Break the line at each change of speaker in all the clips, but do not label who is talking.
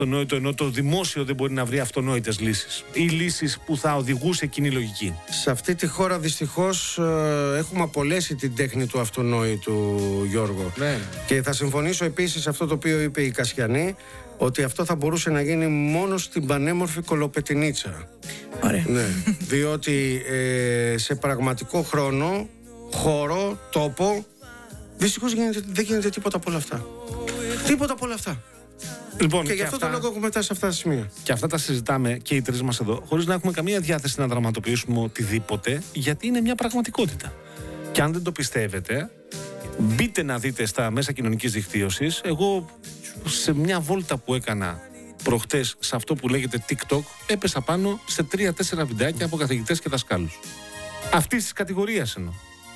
αυτονόητο, ενώ το δημόσιο δεν μπορεί να βρει αυτονόητες λύσεις ή λύσεις που θα οδηγούσε κοινή λογική.
Σε αυτή τη χώρα δυστυχώς έχουμε απολέσει την τέχνη του αυτονόητου, Γιώργο.
Ναι.
Και θα συμφωνήσω επίσης σε αυτό το οποίο είπε η Κασιανή, ότι αυτό θα μπορούσε να γίνει μόνο στην πανέμορφη Κολοπετινίτσα.
Ωραία.
Ναι, διότι σε πραγματικό χρόνο, χώρο, τόπο, δυστυχώς δεν γίνεται τίποτα από όλα αυτά. Τίποτα από όλα αυτά.
Λοιπόν,
Και γι' αυτό το λόγο έχουμε φτάσει σε αυτά τα σημεία.
Και αυτά τα συζητάμε και οι τρεις μας εδώ, χωρίς να έχουμε καμία διάθεση να δραματοποιήσουμε οτιδήποτε, γιατί είναι μια πραγματικότητα. Και αν δεν το πιστεύετε, μπείτε να δείτε στα μέσα κοινωνικής δικτύωσης. Εγώ σε μια βόλτα που έκανα προχτές σε αυτό που λέγεται TikTok, έπεσα πάνω σε 3-4 βιντεάκια από καθηγητές και δασκάλους. Αυτής της κατηγορίας εννοώ.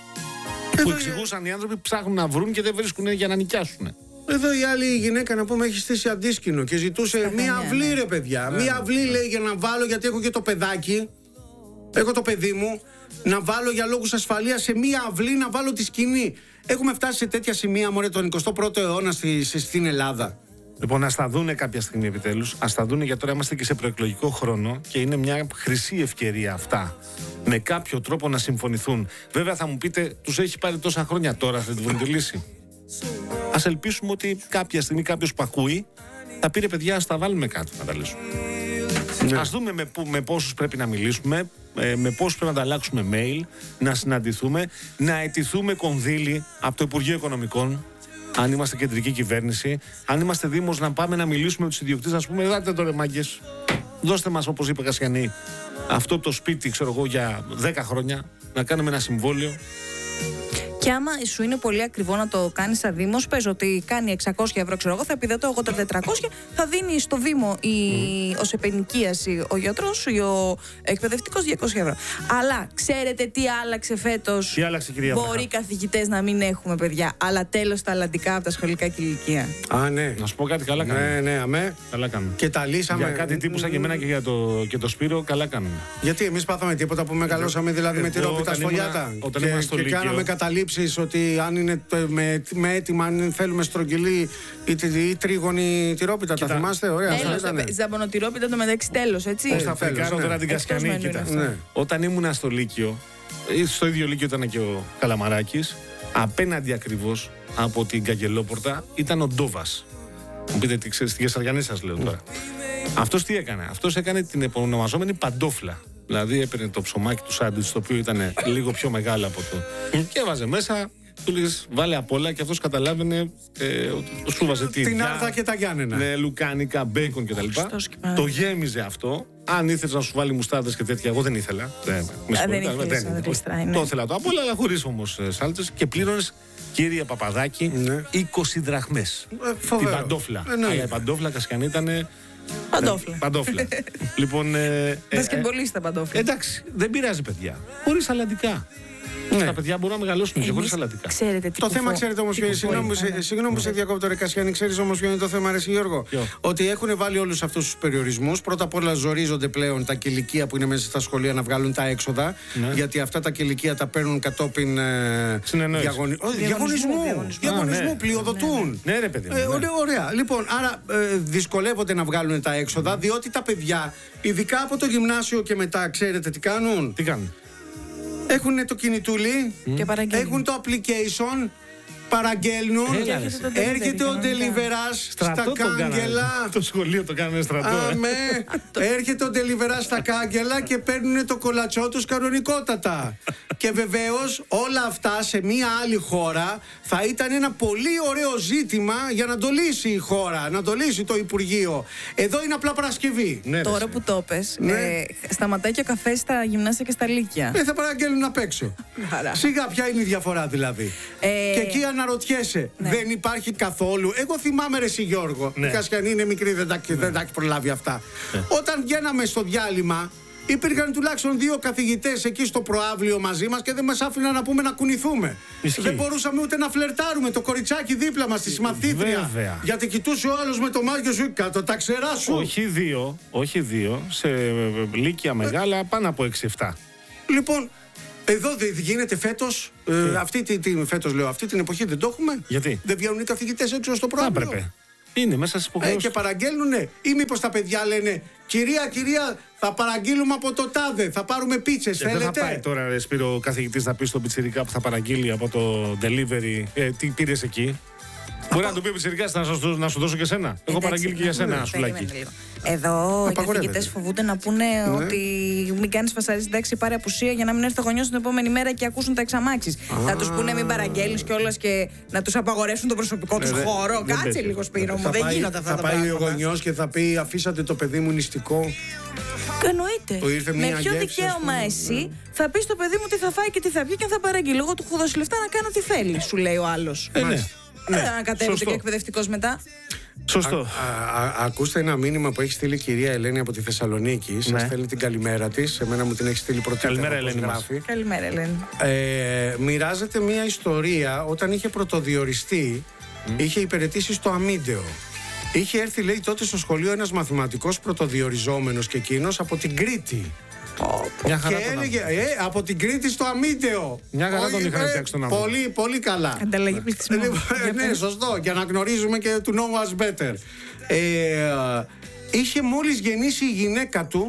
Που εξηγούσαν οι άνθρωποι ψάχνουν να βρουν και δεν βρίσκουν για να νοικιάσουν.
Εδώ η άλλη γυναίκα, να πούμε, έχει στήσει αντίσκηνο και ζητούσε μία αυλή, ρε παιδιά. Μία αυλή, λέει, για να βάλω, γιατί έχω και το παιδάκι. Έχω το παιδί μου. Να βάλω για λόγους ασφαλείας σε μία αυλή, να βάλω τη σκηνή. Έχουμε φτάσει σε τέτοια σημεία, μωρέ, τον 21ο αιώνα στην Ελλάδα.
Λοιπόν, ας τα δούνε κάποια στιγμή επιτέλους. Ας τα δούνε, γιατί τώρα είμαστε και σε προεκλογικό χρόνο και είναι μια χρυσή ευκαιρία αυτά. Με κάποιο τρόπο να συμφωνηθούν. Βέβαια, θα μου πείτε, τους έχει πάρει τόσα χρόνια, τώρα θα τη βρουν τη λύση. Ας ελπίσουμε ότι κάποια στιγμή κάποιος που ακούει θα πει, ρε παιδιά, ας τα βάλουμε κάτω να τα λύσουμε. Ναι. Ας δούμε με πόσους πρέπει να μιλήσουμε, με πόσους πρέπει να ανταλλάξουμε mail, να συναντηθούμε, να αιτηθούμε κονδύλι από το Υπουργείο Οικονομικών, αν είμαστε κεντρική κυβέρνηση, αν είμαστε δήμος, να πάμε να μιλήσουμε με τους ιδιοκτήτες, να πούμε, δάτε τώρα μάγκες, δώστε μας, όπως είπε Κασιανή, αυτό το σπίτι, ξέρω εγώ, για 10 χρόνια, να κάνουμε ένα συμβόλαιο.
Και άμα σου είναι πολύ ακριβό να το κάνεις σαν Δήμος, πες ότι κάνει 600 ευρώ, ξέρω εγώ, θα επιδετώ εγώ τα 400, θα δίνει στο Δήμο ως επενοικίαση ο γιατρός ή ο εκπαιδευτικός 200 ευρώ. Αλλά ξέρετε τι άλλαξε φέτος?
Τι άλλαξε, κυρία Βαχά?
Μπορεί οι καθηγητές να μην έχουμε, παιδιά, αλλά τέλος τα αλλαντικά από τα σχολικά και ηλικία.
Α, ναι.
Να σου πω κάτι, καλά κάνουμε.
Ναι, αμέ.
Καλά κάνουμε.
Και τα λύσαμε.
Για κάτι τύπου σαν και εμένα και το Σπύρο, καλά κάνουμε.
Γιατί εμείς πάθαμε τίποτα που μεγαλώσαμε, δηλαδή με τυρόπιτα σφολιάτα. Και κάναμε καταλήψεις ότι αν είναι με έτοιμα, αν θέλουμε στρογγυλή ή τρίγωνη τυρόπιτα. Τα θυμάστε, ωραία.
Ζαμπονοτυρόπιτα το μεταξύ, τέλος, έτσι.
Πώς θα φέρω τώρα την Κασιανή, κοίτα. Όταν ήμουνα στο Λύκειο, στο ίδιο Λύκειο ήταν και ο Καλαμαράκης, απέναντι ακριβώς από την Καγκελόπορτα ήταν ο Ντόβας. Μου πείτε τι ξέρεις, στη Γεσαριανή σας λέω τώρα. Αυτός τι έκανε? Αυτός έκανε την επωνομαζόμενη παντόφλα. Δηλαδή έπαιρνε το ψωμάκι του σάντουιτς, το οποίο ήταν λίγο πιο μεγάλο από το. Και έβαζε μέσα, του λέγες βάλε απ' όλα, και αυτός καταλάβαινε ότι σου βάζε
την άρδα και τα Γιάννενα.
Ναι, λουκάνικα, μπέικον κτλ. Το γέμιζε αυτό. Αν ήθελες να σου βάλει μουστάδες και τέτοια, εγώ δεν ήθελα. Δεν το ήθελα το απ' όλα, αλλά χωρίς όμως σάλτσες, και πλήρωνες, κύριε Παπαδάκη, 20 δραχμές. Την παντόφλα. Αλλά η παντόφλα, Κασιανή, ήταν. Παντόφλα. Λοιπόν.
Μπασκετμπολίστα παντόφλα.
Εντάξει, δεν πειράζει, παιδιά. Χωρίς αλλαντικά. Τα παιδιά μπορούν να μεγαλώσουν και χωρίς αλλαντικά.
Το θέμα, ξέρετε όμως, συγγνώμη που σε διακόπτω, ρε Κασιανή, ξέρεις όμως ποιο είναι το θέμα, ρε Γιώργο? Ότι έχουν βάλει όλους αυτούς τους περιορισμούς. Πρώτα απ' όλα ζορίζονται πλέον τα κηλικεία που είναι μέσα στα σχολεία να βγάλουν τα έξοδα. Γιατί αυτά τα κηλικεία τα παίρνουν κατόπιν διαγωνισμού. Πλειοδοτούν.
Ναι, ρε παιδί.
Ωραία. Λοιπόν, άρα δυσκολεύονται να βγάλουν τα έξοδα, διότι τα παιδιά, ειδικά από το γυμνάσιο και μετά, ξέρετε τι κάνουν?
Τι κάνουν?
Έχουν το κινητούλι, έχουν το application, παραγγέλνουν, έρχεται ο Ντελιβεράς στα κάγκελα.
Το σχολείο το κάνουμε στρατό.
Έρχεται ο Ντελιβεράς στα κάγκελα και παίρνουν το κολατσό τους κανονικότατα. Και βεβαίως όλα αυτά σε μία άλλη χώρα θα ήταν ένα πολύ ωραίο ζήτημα για να το λύσει η χώρα, να το λύσει το Υπουργείο. Εδώ είναι απλά Παρασκευή.
Τώρα που το πες, σταματάει και ο καφές στα γυμνάσια και στα λύκεια.
Θα παραγγέλνουν απ' έξω. Σιγά, ποια είναι η διαφορά δηλαδή? Και εκεί αναρωτιέσαι, δεν υπάρχει καθόλου. Εγώ θυμάμαι, ρε Γιώργο, η Κασιανή είναι μικρή, δεν τα έχει προλάβει αυτά. Όταν βγαίναμε στο διάλειμμα, υπήρχαν τουλάχιστον 2 καθηγητές εκεί στο προαύλιο μαζί μας και δεν μας άφηναν να πούμε να κουνηθούμε. Δεν μπορούσαμε ούτε να φλερτάρουμε το κοριτσάκι δίπλα μας, τη συμμαθήτρια. Γιατί κοιτούσε ο άλλος με το μάγιο σου κάτω, τα ξερά σου.
Όχι δύο, σε λύκεια μεγάλα πάνω από 6-7.
Λοιπόν, εδώ δεν γίνεται φέτος, αυτή την εποχή δεν το έχουμε.
Γιατί?
Δεν βγαίνουν οι καθηγητές έξω στο προαύλιο.
Είναι μέσα στις υποχρεώσεις.
Και παραγγέλνουνε. Ή μήπως τα παιδιά λένε, κυρία, θα παραγγείλουμε από το τάδε, θα πάρουμε πίτσες, θέλετε?
Δεν θα πάει τώρα, ρε Σπύρο, ο καθηγητής να πει στον πιτσιρικά που θα παραγγεείλει από το delivery, τι πήρες εκεί. Μπορεί να του πει ο πιτσιρικάς να σου δώσω και σένα. Εγώ παραγγείλει και για σένα ένα σουλάκι.
Εδώ οι καθηγητές φοβούνται να πούνε ότι μην κάνεις φασαρίες, εντάξει, πάρε απουσία για να μην έρθει ο γονιός την επόμενη μέρα και ακούσουν τα εξαμάξεις. Θα τους πούνε μην παραγγέλνεις κιόλας και να τους απαγορεύσουν τον προσωπικό τους χώρο. Κάτσε λίγο, Σπύρο μου, δεν γίνονται αυτά τα πράγματα.
Θα πάει ο γονιός και θα πει, αφήσατε το παιδί μου νηστικό.
Εννοείται. Με ποιο δικαίωμα εσύ θα πει στο παιδί μου τι θα φάει και τι θα πιει και αν θα παραγγείλει? Εγώ του έχω δώσει λεφτά να κάνω τι θέλει, σου λέει ο άλλος. Δεν ανακατεύεται και εκπαιδευτικός μετά.
Σωστό.
Ακούστε ένα μήνυμα που έχει στείλει η κυρία Ελένη από τη Θεσσαλονίκη. Σας στέλνει την καλημέρα της. Εμένα μου την έχει στείλει πρωτήτερα.
Καλημέρα, Ελένη.
Καλημέρα, Ελένη.
Μοιράζεται μια ιστορία. Όταν είχε πρωτοδιοριστεί, είχε υπηρετήσει στο Αμίντεο. Είχε έρθει, λέει, τότε στο σχολείο ένας μαθηματικός πρωτοδιοριζόμενος και εκείνος από την Κρήτη.
Μια χαρά
και έλεγε, από την Κρήτη στο Αμίντεο.
Μια χαρά τον είχαν φτιάξει τον άνθρωπο.
Πολύ, πολύ καλά.
Ανταλλαγή πληθυσμού.
Ναι, σωστό. Για να γνωρίζουμε και to know us better. Είχε μόλις γεννήσει η γυναίκα του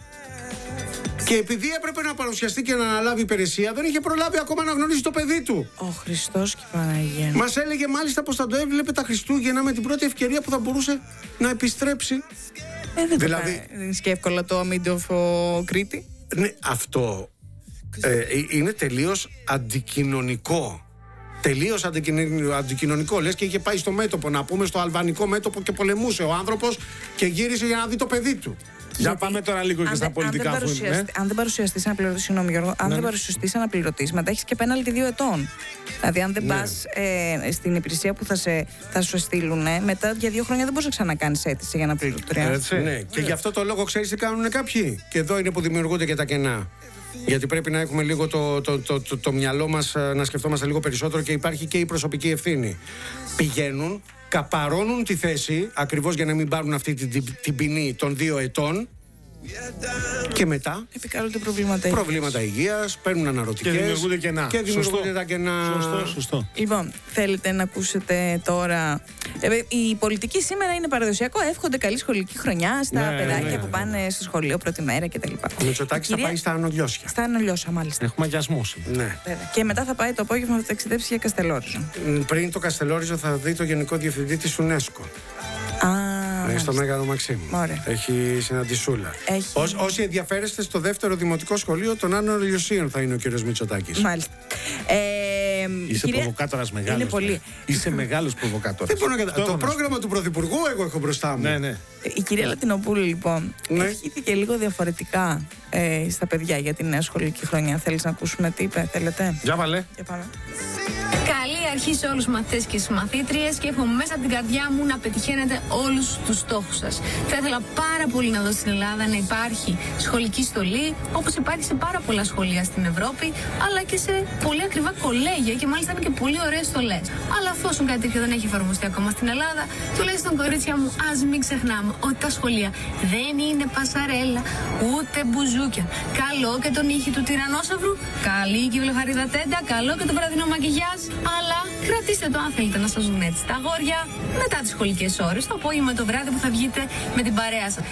και επειδή έπρεπε να παρουσιαστεί και να αναλάβει υπηρεσία, δεν είχε προλάβει ακόμα να γνωρίζει το παιδί του.
Ο Χριστός και η Παναγία.
Μας έλεγε μάλιστα πως θα το έβλεπε τα Χριστούγεννα με την πρώτη ευκαιρία που θα μπορούσε να επιστρέψει.
Δεν είναι και εύκολα το Αμίντεο Κρήτη.
Ναι, αυτό είναι τελείως αντικοινωνικό. Τελείως αντικοινωνικό. Λες και είχε πάει στο μέτωπο, να πούμε, στο αλβανικό μέτωπο και πολεμούσε ο άνθρωπος και γύρισε για να δει το παιδί του.
Για πάμε τώρα λίγο και στα πολιτικά.
Αν δεν παρουσιαστείς αναπληρωτής, συγγνώμη Γιώργο, αν δεν παρουσιαστείς αναπληρωτής, μετά έχεις και πέναλτι 2 ετών. Δηλαδή, αν δεν πας στην υπηρεσία που θα σου στείλουν, μετά για 2 χρόνια δεν μπορείς να ξανακάνεις αίτηση για αναπληρωτρία.
Ναι, και γι' αυτό το λόγο ξέρεις τι κάνουν κάποιοι. Και εδώ είναι που δημιουργούνται και τα κενά. Γιατί πρέπει να έχουμε λίγο το μυαλό μας, να σκεφτόμαστε λίγο περισσότερο και υπάρχει και η προσωπική ευθύνη. Πηγαίνουν, καπαρώνουν τη θέση ακριβώς για να μην πάρουν αυτή την ποινή των 2 ετών και μετά
επικαλούνται προβλήματα
υγείας, παίρνουν αναρωτικές
και δημιουργούνται κενά.
Τα κενά.
Σωστό.
Λοιπόν, θέλετε να ακούσετε τώρα. Η πολιτική σήμερα είναι παραδοσιακό. Εύχονται καλή σχολική χρονιά στα παιδάκια που πάνε στο σχολείο πρώτη μέρα κτλ.
Ο Μητσοτάκης θα πάει στα Ανολιώσια.
Στα Ανολιώσια, μάλιστα.
Έχουμε αγιασμούς.
Ναι.
Και μετά θα πάει το απόγευμα να ταξιδέψει για Καστελόριζο.
Πριν το Καστελόριζο θα δει το Γενικό Διευθυντή της UNESCO. Στο Μέγαρο Μαξίμου. Έχει συναντησούλα. Όσοι ενδιαφέρεστε, στο δεύτερο δημοτικό σχολείο των Άνω Ηλιοσίων θα είναι ο κύριος Μητσοτάκης.
Μάλιστα.
Είσαι προβοκάτορας μεγάλος.
Είναι πολύ.
Είσαι μεγάλος προβοκάτορας.
Το πρόγραμμα του Πρωθυπουργού εγώ έχω μπροστά μου.
Ναι.
Η κυρία Λατινοπούλου, λοιπόν, ευχήθηκε λίγο διαφορετικά στα παιδιά για την νέα σχολική χρονιά. Θέλεις να ακούσουμε τι είπε, θέλετε?
Για βάλε.
Καλή αρχή σε όλους τους μαθητές και τις μαθήτριες και εύχομαι μέσα από την καρδιά μου να πετυχαίνετε όλους τους στόχους σας. Θα ήθελα πάρα πολύ να δω στην Ελλάδα να υπάρχει σχολική στολή, όπως υπάρχει σε πάρα πολλά σχολεία στην Ευρώπη, αλλά και σε πολύ ακριβά κολέγια και μάλιστα είναι και πολύ ωραίες στολές. Αλλά εφόσον κάτι τέτοιο δεν έχει εφαρμοστεί ακόμα στην Ελλάδα, τουλάχιστον κορίτσια μου, ας μην ξεχνάμε ότι τα σχολεία δεν είναι πασαρέλα ούτε μπουζούκια. Καλό και τον ήχη του τυρανόσαυρου, καλή και η βλεφαρίδα τέντα, καλό και το βραδινό μακιγιάζ. Αλλά κρατήστε το αν θέλετε να σας δουν έτσι τα αγόρια μετά τις σχολικές ώρες, το απόγευμα το βράδυ που θα βγείτε με την παρέα σας.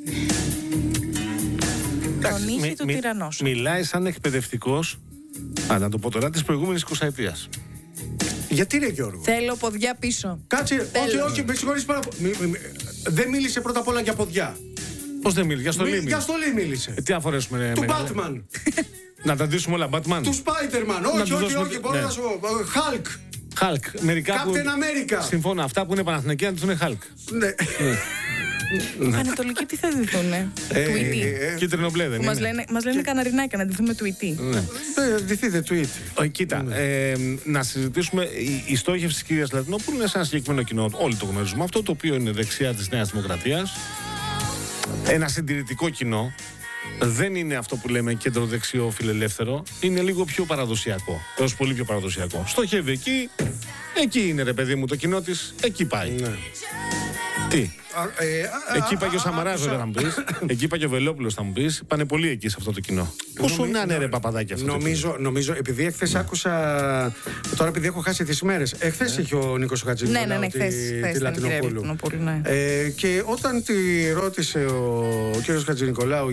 Τον ήχη του τυραννόσαυρου.
Μιλάει σαν εκπαιδευτικός, να το πω τώρα, της προηγούμενης 20ετίας.
Γιατί ρε Γιώργο?
Θέλω ποδιά πίσω.
Κάτσε, όχι, με συγχωρείς πάρα πολύ. Δεν μίλησε πρώτα απ' όλα για ποδιά.
Πώς δεν μίλησε, για στολή μίλησε.
Για στολή μίλησε.
Τι αφορέσουμε,
του Batman.
Να τα ντύσουμε όλα Batman.
Του Spider-Man. Όχι, μπορώ να σου πω.
Hulk. Μερικά
Captain America.
Συμφωνώ. Αυτά που είναι Παναθηναϊκοί να ντύσουν Hulk.
Ναι.
Ανατολικοί τι θα ντυθούνε? Tweety.
Κίτρινο μπλε δεν είναι?
Μας λένε καναρινάκια να ντυθούμε Tweety.
Ντυθείτε Tweety.
Κοίτα, να συζητήσουμε. Η στόχευση της κυρίας Λατινοπούλου είναι σε ένα συγκεκριμένο κοινό. Όλοι το γνωρίζουμε αυτό, το οποίο είναι δεξιά της Νέας Δημοκρατίας. Ένα συντηρητικό κοινό. Δεν είναι αυτό που λέμε κεντροδεξιό φιλελεύθερο. Είναι λίγο πιο παραδοσιακό. Έως πολύ πιο παραδοσιακό. Στοχεύει εκεί. Εκεί είναι, ρε παιδί μου, το κοινό της. Εκεί πάει. Τι. Εκεί είπα και ο Σαμαράς, θα μου πεις. Εκεί είπα και ο Βελόπουλος, θα μου πεις. Πάνε πολύ εκεί σε αυτό το κοινό. Πόσο να είναι, ρε Παπαδάκη, αυτό?
Νομίζω, επειδή εχθές άκουσα. Τώρα, επειδή έχω χάσει τις ημέρες. Εχθές είχε ο Νίκος Χατζηνικολάου τη Λατινοπούλου. Και όταν τη ρώτησε ο κύριος Χατζηνικολάου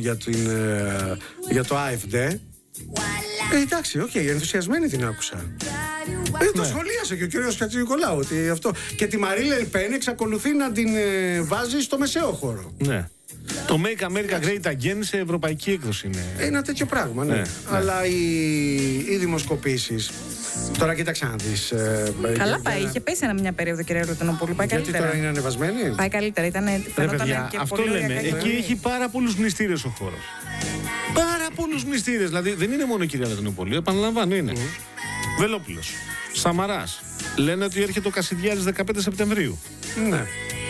για το ΑΕΦΔ. Εντάξει, ενθουσιασμένη την άκουσα. Το σχολίασε και ο κύριος Χατζηνικολάου ότι αυτό. Και τη Μαρίλα Ελπέν εξακολουθεί να την βάζει στο μεσαίο χώρο.
Ναι. Το Make America Great Again σε ευρωπαϊκή έκδοση είναι.
Ένα τέτοιο πράγμα, ναι. Αλλά οι δημοσκοπήσεις. Τώρα κοίταξε να δεις.
Καλά πάει, είχε πέσει μια περίοδο, κύριε Ρωτονοπούλου. Πάει καλύτερα.
Γιατί τώρα είναι ανεβασμένη.
Πάει καλύτερα,
αυτό λέμε. Εκεί έχει πάρα πολλούς μνηστήρες ο χώρος. Πάρα πολλούς μνηστήρες. Δηλαδή δεν είναι μόνο η κυρία Λατινοπούλου, επαναλαμβάνω, είναι Βελόπουλος, Σαμαράς. Λένε ότι έρχεται ο Κασιδιάρης 15 Σεπτεμβρίου.
Ναι.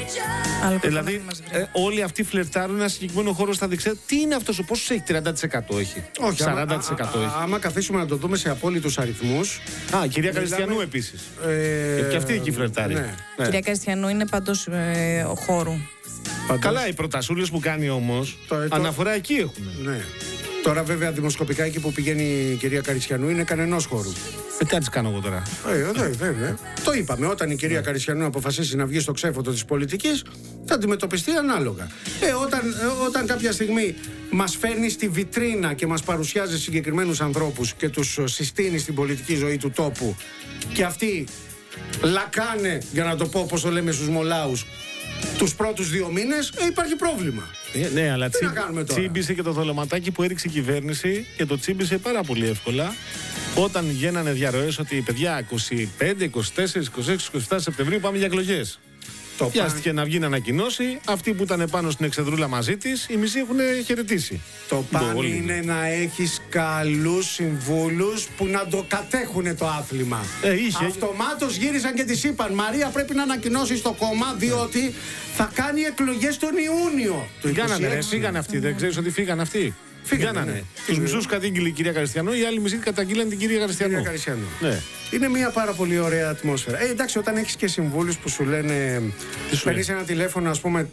Δηλαδή όλοι αυτοί φλερτάρουν ένα συγκεκριμένο χώρο στα δεξιά. Τι είναι αυτός, πόσο έχει, 30% έχει?
Όχι,
40% έχει.
Άμα καθίσουμε να το δούμε σε απόλυτους αριθμούς.
Η κυρία Καριστιανού επίσης. Και αυτή εκεί φλερτάρει.
Η κυρία Καριστιανού είναι παντός χώρου.
Καλά, οι προτασούλες που κάνει όμως αναφορά εκεί έχουν.
Ναι. Τώρα βέβαια δημοσκοπικά εκεί που πηγαίνει η κυρία Καριστιανού είναι κανενός χώρου.
Κάτι κάνω εγώ τώρα.
Το είπαμε. Όταν η κυρία Καριστιανού αποφασίσει να βγει στο ξέφωτο της πολιτικής, θα αντιμετωπιστεί ανάλογα. Όταν κάποια στιγμή μας φέρνει στη βιτρίνα και μας παρουσιάζει συγκεκριμένους ανθρώπους και τους συστήνει στην πολιτική ζωή του τόπου, και αυτοί λακάνε, για να το πω όπως το λέμε στους μολάους, τους πρώτους 2 μήνες, υπάρχει πρόβλημα.
Ναι, αλλά τσίμπησε και το δολωματάκι που έριξε η κυβέρνηση, και το τσίμπησε πάρα πολύ εύκολα. Όταν γίνανε διαρροές ότι παιδιά 25, 24, 26, 27 Σεπτεμβρίου πάμε για εκλογές. Πιάστηκε να βγει να ανακοινώσει. Αυτοί που ήταν πάνω στην εξεδρούλα μαζί της, οι μισοί έχουν χαιρετήσει.
Το παν είναι να έχεις καλούς συμβούλους που να το κατέχουν το άθλημα. Αυτομάτως γύρισαν και της είπαν: Μαρία, πρέπει να ανακοινώσεις το κόμμα, διότι θα κάνει εκλογές τον Ιούνιο.
Φύγανε αυτοί, δεν ξέρεις ότι φύγανε αυτοί? Φύγανε. Τους μισούς κατήγγειλε η κυρία Καριστιανού, οι άλλοι μισοί καταγγείλαν την κυρία Καριστιανού.
Ναι. Είναι μια πάρα πολύ ωραία ατμόσφαιρα. Εντάξει, όταν έχεις και συμβούλους που σου λένε, παίρνεις ένα τηλέφωνο, ας πούμε,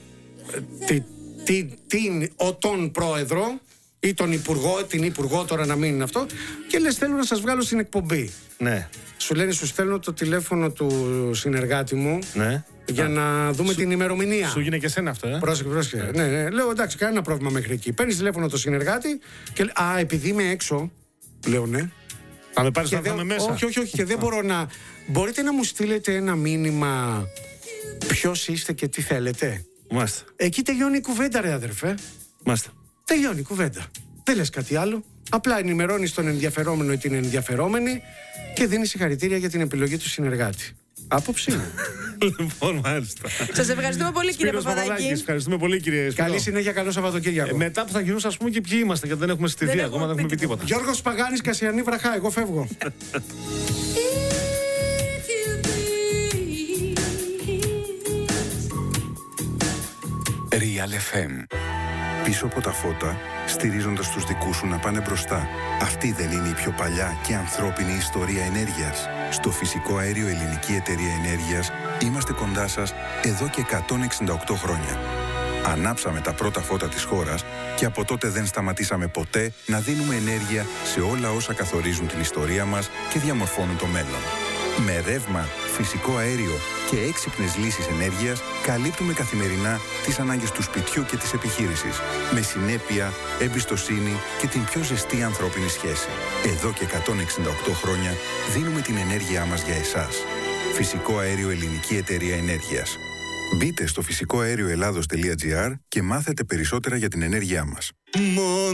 τον πρόεδρο ή τον υπουργό, την υπουργό, τώρα να μην είναι αυτό, και λες: θέλω να σας βγάλω στην εκπομπή.
Ναι.
Σου λένε: σου στέλνω το τηλέφωνο του συνεργάτη μου. Ναι. Για να δούμε την ημερομηνία.
Σου γίνει και εσένα αυτό,
Πρόσεχε. Ναι. Λέω: εντάξει, κανένα πρόβλημα μέχρι εκεί. Παίρνεις τηλέφωνο το συνεργάτη και λέει: επειδή είμαι έξω. Λέω: ναι.
Θα με πάρεις να δούμε μέσα.
Όχι, και δεν μπορώ να. Μπορείτε να μου στείλετε ένα μήνυμα ποιος είστε και τι θέλετε?
Μάλιστα.
Εκεί τελειώνει η κουβέντα, ρε αδερφέ.
Μάλιστα.
Τελειώνει η κουβέντα. Δεν λες κάτι άλλο. Απλά ενημερώνεις τον ενδιαφερόμενο ή την ενδιαφερόμενη και δίνεις συγχαρητήρια για την επιλογή του συνεργάτη. Άποψη μου.
Λοιπόν, μάλιστα.
Σας ευχαριστούμε πολύ, κύριε Παπαδάκη.
Ευχαριστούμε πολύ, κύριε Σπύρο.
Καλή συνέχεια, καλό Σαββατοκύριακο.
Μετά που θα γινούν, ας πούμε, και ποιοι είμαστε, γιατί δεν έχουμε στηθεί ακόμα, δεν έχουμε πει τίποτα.
Γιώργος Παγάνης, Κασιανή Βραχά, εγώ φεύγω.
Real FM. Πίσω από τα φώτα, στηρίζοντας τους δικούς σου να πάνε μπροστά. Αυτή δεν είναι η πιο παλιά και ανθρώπινη ιστορία ενέργειας? Στο Φυσικό Αέριο Ελληνική Εταιρεία Ενέργειας είμαστε κοντά σας εδώ και 168 χρόνια. Ανάψαμε τα πρώτα φώτα της χώρας και από τότε δεν σταματήσαμε ποτέ να δίνουμε ενέργεια σε όλα όσα καθορίζουν την ιστορία μας και διαμορφώνουν το μέλλον. Με ρεύμα, φυσικό αέριο και έξυπνες λύσεις ενέργειας καλύπτουμε καθημερινά τις ανάγκες του σπιτιού και της επιχείρησης. Με συνέπεια, εμπιστοσύνη και την πιο ζεστή ανθρώπινη σχέση. Εδώ και 168 χρόνια δίνουμε την ενέργειά μας για εσάς. Φυσικό Αέριο Ελληνική Εταιρεία Ενέργειας. Μπείτε στο φυσικοαέρioελλάδος.gr και μάθετε περισσότερα για την ενέργειά μας.